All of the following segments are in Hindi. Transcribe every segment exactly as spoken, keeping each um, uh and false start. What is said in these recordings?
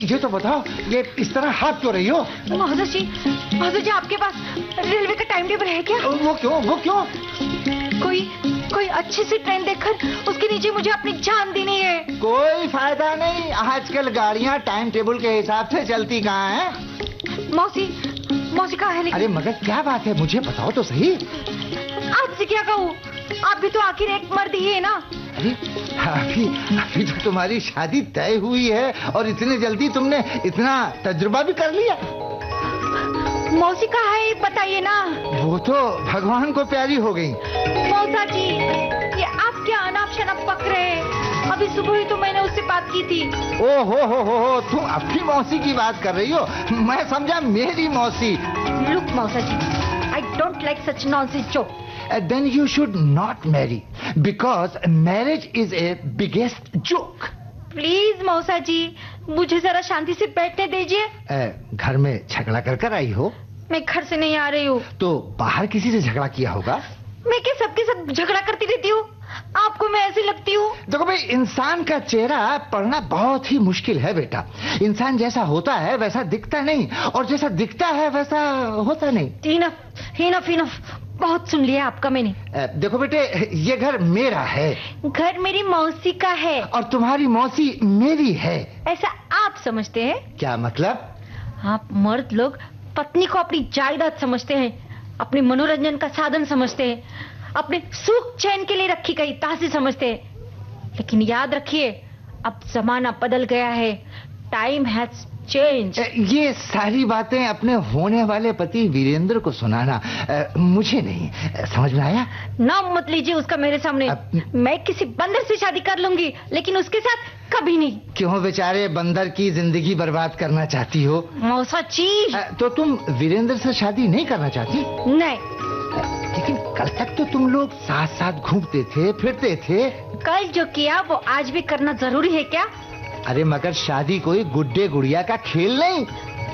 ये तो बताओ, ये इस तरह हाथ क्यों रही हो? महोदय जी, महोदय जी आपके पास रेलवे का टाइम टेबल है क्या? वो क्यों वो क्यों? कोई कोई अच्छी सी ट्रेन देखकर उसके नीचे मुझे अपनी जान देनी है। कोई फायदा नहीं, आजकल गाड़ियाँ टाइम टेबल के हिसाब से चलती कहाँ हैं? मौसी मौसी कहाँ है? लेकिन अरे मगर क्या बात है, मुझे बताओ तो सही। आपसे क्या कहूँ, आप भी तो आखिर एक मर्द ही है ना। अभी अभी अभी तो तुम्हारी शादी तय हुई है और इतने जल्दी तुमने इतना तजुर्बा भी कर लिया। मौसी कहाँ है बताइए ना। वो तो भगवान को प्यारी हो गई। मौसा जी, ये आप क्या अनाप शनाप पक रहे हैं? अभी सुबह ही तो मैंने उससे बात की थी। ओ हो हो हो हो, तुम अपनी मौसी की बात कर रही हो? मैं समझा मेरी मौसी। लुक मौसा जी, I don't like such nonsense joke. Uh, then you should not marry because marriage is a biggest joke. Please मौसा जी, मुझे जरा शांति से बैठने दीजिए। uh, घर में झगड़ा कर कर आई हो? मैं घर से नहीं आ रही हूँ। तो बाहर किसी से झगड़ा किया होगा? मैं क्या सबके साथ झगड़ा करती रहती हूँ? आपको मैं ऐसी लगती हूँ? देखो भाई, इंसान का चेहरा पढ़ना बहुत ही मुश्किल है बेटा। इंसान जैसा होता है वैसा दिखता नहीं, और जैसा दिखता है वैसा होता नहीं। इनफ इनफ इनफ, बहुत सुन लिया आपका मैंने। देखो बेटे, ये घर मेरा है। घर मेरी मौसी का है। और तुम्हारी मौसी मेरी है। ऐसा आप समझते हैं? क्या मतलब? आप मर्द लोग पत्नी को अपनी जायदाद समझते हैं, अपने मनोरंजन का साधन समझते हैं, अपने सुख चैन के लिए रखी गई तासी समझते हैं। लेकिन याद रखिए, अब जमाना बदल गया है। Time has change. ये सारी बातें अपने होने वाले पति वीरेंद्र को सुनाना आ, मुझे नहीं समझ में आया। नाम मत लीजिए उसका मेरे सामने। अब... मैं किसी बंदर से शादी कर लूंगी, लेकिन उसके साथ कभी नहीं। क्यों बेचारे बंदर की जिंदगी बर्बाद करना चाहती हो? मौसा जी, तो तुम वीरेंद्र से शादी नहीं करना चाहती? नहीं। लेकिन कल तक तो तुम लोग साथ साथ घूमते थे, फिरते थे। कल जो किया वो आज भी करना जरूरी है क्या? अरे मगर शादी कोई गुड्डे गुड़िया का खेल नहीं।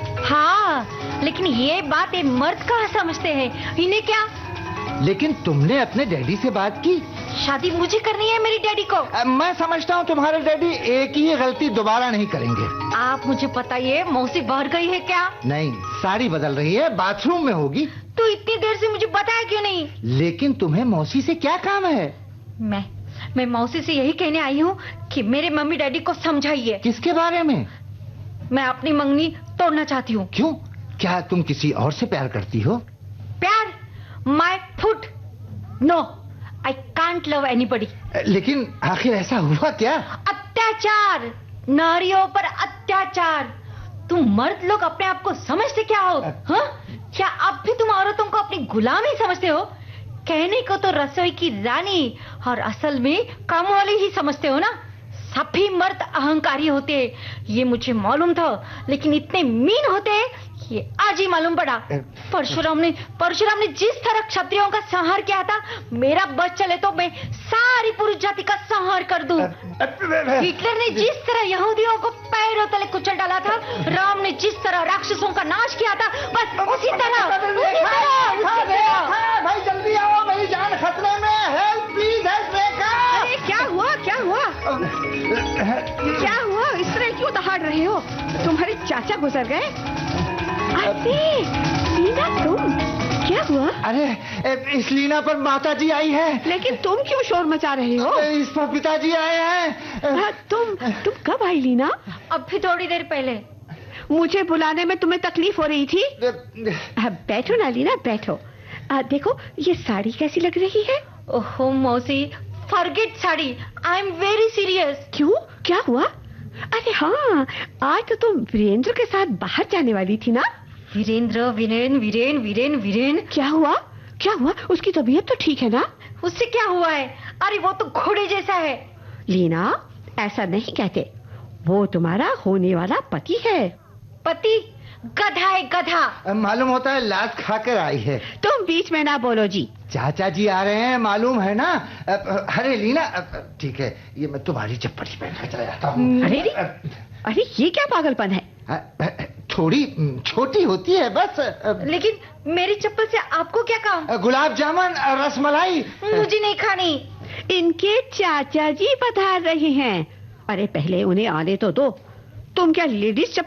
हाँ, लेकिन ये बात एक मर्द कहाँ समझते हैं, इन्हें क्या? लेकिन तुमने अपने डैडी से बात की? शादी मुझे करनी है मेरी डैडी को। आ, मैं समझता हूँ तुम्हारे डैडी एक ही गलती दोबारा नहीं करेंगे। आप मुझे बताइए, मौसी बाहर गई है क्या? नहीं, साड़ी बदल रही है, बाथरूम में होगी। तो इतनी देर से मुझे बताया क्यों नहीं? लेकिन तुम्हें मौसी से क्या काम है? मैं मैं मौसी से यही कहने आई हूँ कि मेरे मम्मी डैडी को समझाइए। किसके बारे में? मैं अपनी मंगनी तोड़ना चाहती हूँ। क्यों? क्या तुम किसी और से प्यार करती हो? प्यार? My foot, no, I can't love anybody. लेकिन आखिर ऐसा हुआ क्या? अत्याचार, नारियों पर अत्याचार। तुम मर्द लोग अपने आप को समझते क्या हो? हाँ? क्या अब भी तुम औरतों को अपनी गुलाम ही समझते हो? कहने को तो रसोई की रानी और असल में काम वाली ही समझते हो ना? सभी मर्द अहंकारी होते हैं, ये मुझे मालूम था, लेकिन इतने मीन होते हैं ये आज ही मालूम पड़ा। परशुराम ने परशुराम ने जिस तरह क्षत्रियों का संहार किया था, मेरा बस चले तो मैं सारी पुरुष जाति का संहार कर दूं। हिटलर ने जिस तरह यहूदियों को पैरों तले कुचल डाला था, राम ने जिस तरह राक्षसों का नाश किया था, बस उसी तरह उसी तरह। भाई जल्दी आओ, मेरी जान खतरे में है। हेल्प प्लीज, हेल्प रेखा। अरे क्या हुआ क्या हुआ क्या हुआ? इस तरह क्यों दहाड़ रहे हो? तुम्हारे चाचा गुजर गए? अरे लीना, तुम क्या हुआ? अरे इस लीना पर माता जी आई है। लेकिन तुम क्यों शोर मचा रहे हो? इस पर पिताजी आए हैं। आ, तुम तुम कब आई लीना? अब भी थोड़ी देर पहले। मुझे बुलाने में तुम्हें तकलीफ हो रही थी? आ, बैठो ना लीना, बैठो। आ, देखो ये साड़ी कैसी लग रही है? ओहो मौसी, forget sari, I am very serious. क्यों, क्या हुआ? अरे हाँ, आज तो तुम वीरेंद्र के साथ बाहर जाने वाली थी ना? वीरेंद्र वीरेन वीरेन वीरेन वीरेन क्या हुआ? क्या हुआ? उसकी तबीयत तो ठीक है ना? उससे क्या हुआ है? अरे वो तो घोड़े जैसा है। लीना, ऐसा नहीं कहते, वो तुम्हारा होने वाला पति है। पति? गधा है गधा। मालूम होता है लात खाकर आई है। तुम बीच में ना बोलो जी। चाचा जी आ रहे हैं, मालूम है ना? अरे लीना, ठीक है, ये मैं तुम्हारी चप्पल पहन कर चला जाता हूँ। अरे अरे ये क्या पागलपन है? थोड़ी छोटी होती है बस। लेकिन मेरी चप्पल से आपको क्या काम? गुलाब जामुन, रसमलाई मुझे नहीं खानी। इनके चाचा जी पधार रहे हैं। अरे पहले उन्हें आने तो दो। तुम क्या लेडीज